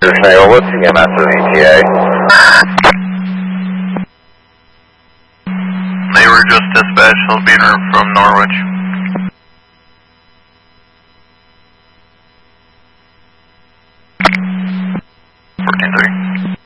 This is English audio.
Schneider, what's the EMS of ETA? They were just dispatched, they'll be from Norwich. Fourteen 3.